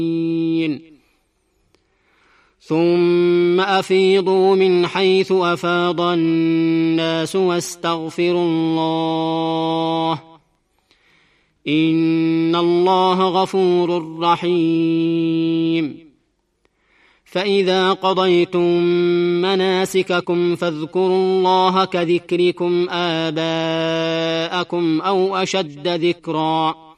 ثم أفيضوا من حيث أفاض الناس واستغفروا الله إن الله غفور رحيم. فإذا قضيتم مناسككم فاذكروا الله كذكركم آباءكم أو أشد ذكرا